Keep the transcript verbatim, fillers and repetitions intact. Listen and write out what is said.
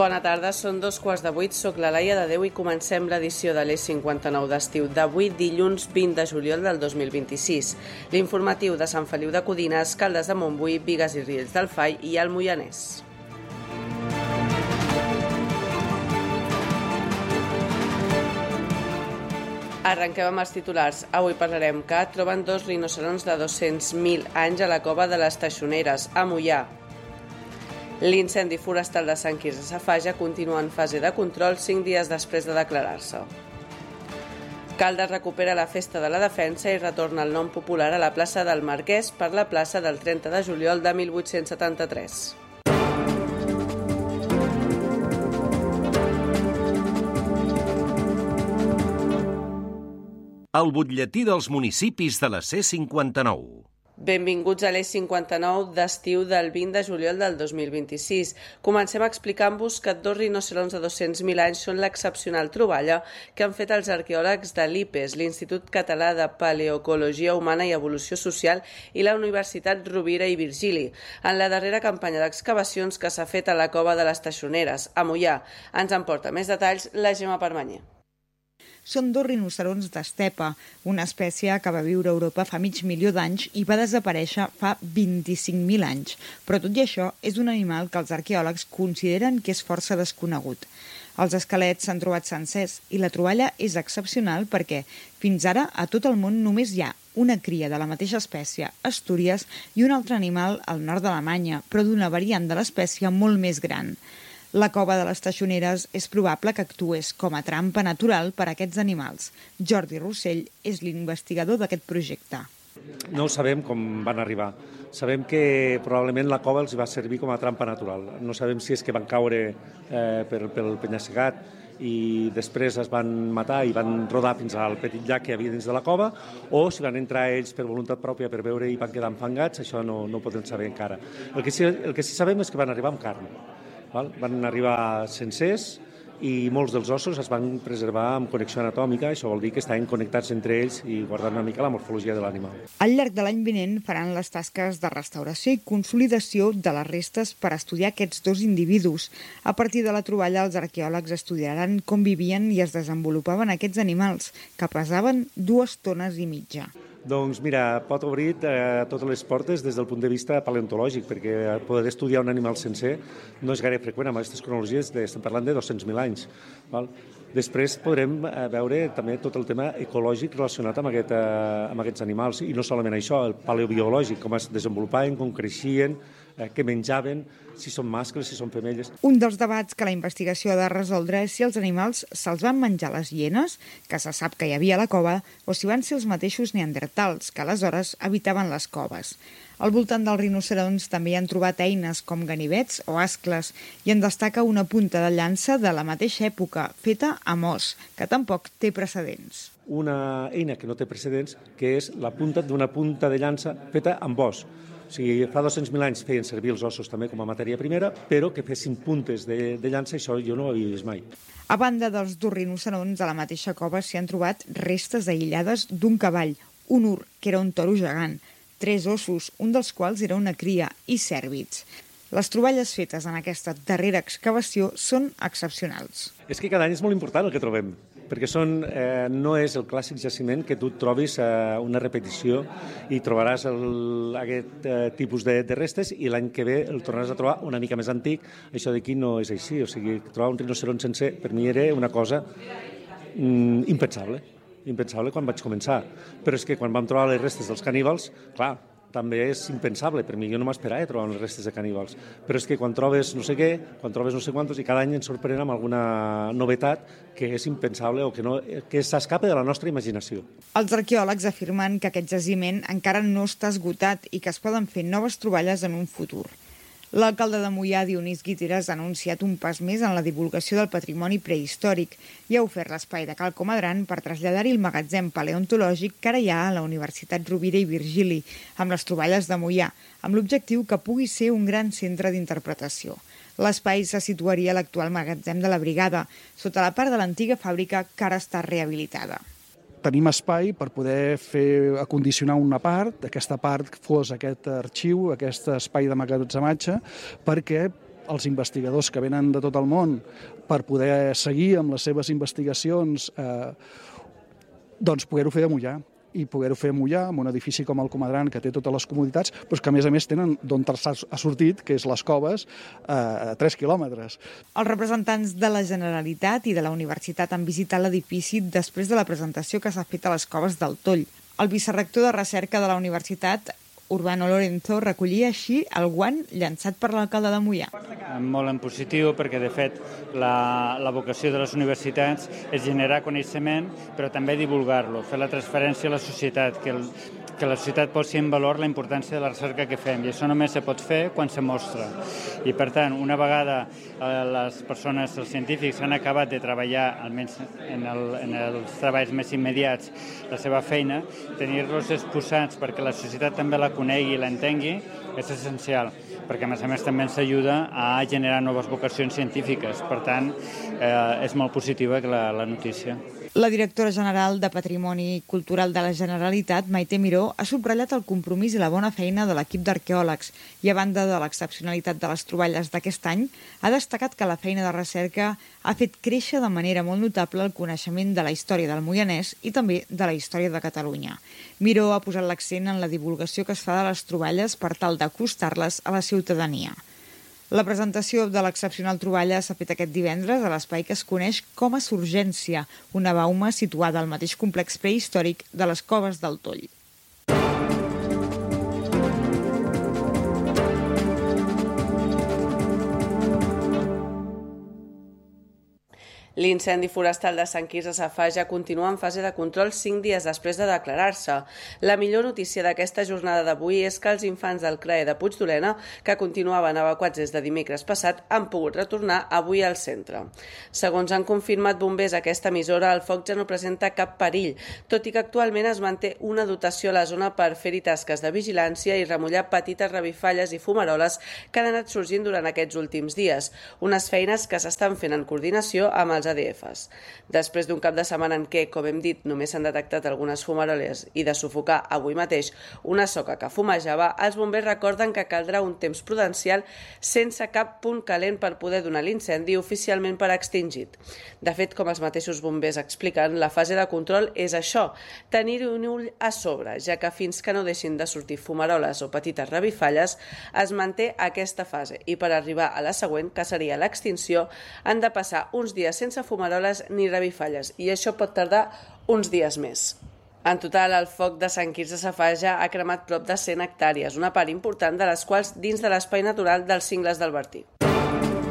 Bona tarda, són dos quarts de vuit, soc la Laia de Déu i comencem l'edició de l'E cinquanta-nou d'estiu d'avui, dilluns vint de juliol del dos mil vint-i-sis. L'informatiu de Sant Feliu de Codines, Caldes de Montbui, Bigues i Riells del Fai i el Moianès. Arrenquem amb els titulars. Avui parlarem que troben dos rinoceronts de dos-cents mil anys a la cova de les Teixoneres, a Moià. L'incendi forestal de Sant Quirze Safaja continua en fase de control cinc dies després de declarar-se. Caldes recupera la Festa de la Defensa i retorna el nom popular a la plaça del Marquès per la plaça del trenta de juliol de mil vuit-cents setanta-tres. El butlletí dels municipis de la C cinquanta-nou. Benvinguts a l'E cinquanta-nou d'estiu del vint de juliol del dos mil vint-i-sis. Comencem explicant-vos que dos rinoceronts de dos-cents mil anys són l'excepcional troballa que han fet els arqueòlegs de l'I P E S, l'Institut Català de Paleoecologia Humana i Evolució Social, i la Universitat Rovira i Virgili, en la darrera campanya d'excavacions que s'ha fet a la cova de les Teixoneres, a Moià. Ens en porta més detalls la Gemma Permanyer. Són dos rinoceronts d'estepa, una espècie que va viure a Europa fa mig milió d'anys i va desaparèixer fa vint-i-cinc mil anys. Però tot i això, és un animal que els arqueòlegs consideren que és força desconegut. Els esquelets s'han trobat sencers i la troballa és excepcional perquè, fins ara, a tot el món només hi ha una cria de la mateixa espècie, Astúries, i un altre animal al nord d'Alemanya, però d'una variant de l'espècie molt més gran. La cova de les Teixoneres és probable que actués com a trampa natural per a aquests animals. Jordi Rossell és l'investigador d'aquest projecte. No sabem com van arribar. Sabem que probablement la cova els va servir com a trampa natural. No sabem si és que van caure eh, per, pel penya-segat i després es van matar i van rodar fins al petit llac que hi havia dins de la cova, o si van entrar ells per voluntat pròpia per veure i van quedar enfangats, això no, no ho podem saber encara. El que sí, el que sí sabem és que van arribar amb carn. Van arribar sencers i molts dels ossos es van preservar amb connexió anatòmica, això vol dir que estaven connectats entre ells i guardant una mica la morfologia de l'animal. Al llarg de l'any vinent faran les tasques de restauració i consolidació de les restes per estudiar aquests dos individus. A partir de la troballa, els arqueòlegs estudiaran com vivien i es desenvolupaven aquests animals, que pesaven dues tones i mitja. Doncs mira, pot obrir eh, totes les portes des del punt de vista paleontològic, perquè poder estudiar un animal sencer no és gaire freqüent amb aquestes cronologies, de, estem parlant de dos-cents mil anys. Val? Després podrem eh, veure també tot el tema ecològic relacionat amb, aquest, eh, amb aquests animals, i no solament això, el paleobiològic, com es desenvolupaven, com creixien, eh, què menjaven, si són mascles, si són femelles. Un dels debats que la investigació ha de resoldre és si els animals se'ls van menjar les hienes, que se sap que hi havia a la cova, o si van ser els mateixos neandertals, que aleshores habitaven les coves. Al voltant dels rinoceronts també hi han trobat eines com ganivets o ascles i en destaca una punta de llança de la mateixa època, feta amb os, que tampoc té precedents. Una eina que no té precedents, que és la punta d'una punta de llança feta amb os. O sigui, fa dos-cents mil anys feien servir els ossos també com a matèria primera, però que fessin puntes de, de llança, això jo no ho havia vist mai. A banda dels dos rinoceronts, a la mateixa cova s'hi han trobat restes aïllades d'un cavall, un ur, que era un toro gegant, tres ossos, un dels quals era una cria, i cèrvids. Les troballes fetes en aquesta darrera excavació són excepcionals. És que cada any és molt important el que trobem, perquè són, eh, no és el clàssic jaciment que tu trobis eh, una repetició i trobaràs el, aquest eh, tipus de, de restes i l'any que ve el tornaràs a trobar una mica més antic. Això d'aquí no és així, o sigui, trobar un rinoceront sencer per mi era una cosa mm, impensable, impensable quan vaig començar. Però és que quan vam trobar les restes dels caníbals, clar, també és impensable, per mi jo no m'esperava trobar les restes de caníbals, però és que quan trobes no sé què, quan trobes no sé quantos, i cada any ens sorprèn amb alguna novetat que és impensable o que, no, que s'escapa de la nostra imaginació. Els arqueòlegs afirmen que aquest jaciment encara no està esgotat i que es poden fer noves troballes en un futur. L'alcalde de Moià, Dionís Guiteras, ha anunciat un pas més en la divulgació del patrimoni prehistòric i ha ofert l'espai de Cal Comadran per traslladar-hi el magatzem paleontològic que ara hi ha a la Universitat Rovira i Virgili, amb les troballes de Moià, amb l'objectiu que pugui ser un gran centre d'interpretació. L'espai se situaria a l'actual magatzem de la Brigada, sota la part de l'antiga fàbrica que ara està rehabilitada. tenim espai per poder fer acondicionar una part, aquesta part fos aquest arxiu, aquest espai de magatzemmatge, perquè els investigadors que venen de tot el món per poder seguir amb les seves investigacions, eh, doncs poder-ho fer a Moià i poder-ho fer a Moià, en un edifici com el Comadran, que té totes les comoditats, però que a més a més tenen d'on ha sortit, que és les Coves, a tres quilòmetres. Els representants de la Generalitat i de la Universitat han visitat l'edifici després de la presentació que s'ha fet a les Coves del Toll. El vicerrector de recerca de la Universitat, Urbano Lorenzo, recollia així el guant llançat per l'alcalde de Moià. Molt en positiu perquè, de fet, la, la vocació de les universitats és generar coneixement, però també divulgar-lo, fer la transferència a la societat, que, el, que la societat posi en valor la importància de la recerca que fem, i això només se pot fer quan se mostra. I, per tant, una vegada eh, les persones, els científics, han acabat de treballar, almenys en, el, en els treballs més immediats, la seva feina, tenir-los exposats perquè la societat també la conegui i l'entengui és essencial, perquè a més a més també ens ajuda a generar noves vocacions científiques. Per tant, eh, és molt positiva la, la notícia. La directora general de Patrimoni Cultural de la Generalitat, Maite Miró, ha subratllat el compromís i la bona feina de l'equip d'arqueòlegs i, a banda de l'excepcionalitat de les troballes d'aquest any, ha destacat que la feina de recerca ha fet créixer de manera molt notable el coneixement de la història del Moianès i també de la història de Catalunya. Miró ha posat l'accent en la divulgació que es fa de les troballes per tal d'acostar-les a la ciutadania. La presentació de l'excepcional troballa s'ha fet aquest divendres a l'espai que es coneix com a Surgència, una bauma situada al mateix complex prehistòric de les Coves del Toll. L'incendi forestal de Sant Quirze Safaja continua en fase de control cinc dies després de declarar-se. La millor notícia d'aquesta jornada d'avui és que els infants del C R A E de Puigdolena, que continuaven evacuats des de dimecres passat, han pogut retornar avui al centre. Segons han confirmat bombers a aquesta emissora, el foc ja no presenta cap perill, tot i que actualment es manté una dotació a la zona per fer-hi tasques de vigilància i remullar petites revifalles i fumaroles que han anat sorgint durant aquests últims dies, unes feines que s'estan fent en coordinació amb els A D Fs. Després d'un cap de setmana en què, com hem dit, només s'han detectat algunes fumaroles i de sufocar avui mateix una soca que fumejava, els bombers recorden que caldrà un temps prudencial sense cap punt calent per poder donar l'incendi oficialment per extingit. De fet, com els mateixos bombers expliquen, la fase de control és això, tenir un ull a sobre, ja que fins que no deixin de sortir fumaroles o petites revifalles, es manté aquesta fase i per arribar a la següent, que seria l'extinció, han de passar uns dies sense fumaroles ni revifalles, i això pot tardar uns dies més. En total, el foc de Sant Quirze Safaja ha cremat prop de cent hectàrees, una part important de les quals dins de l'espai natural dels Cingles del Bertí.